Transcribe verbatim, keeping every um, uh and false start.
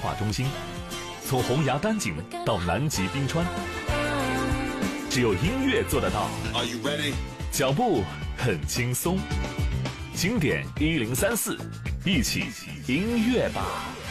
化中心，从洪崖丹景到南极冰川，只有音乐做得到。 Are you ready? 脚步很轻松，经典一零三四，一起音乐吧。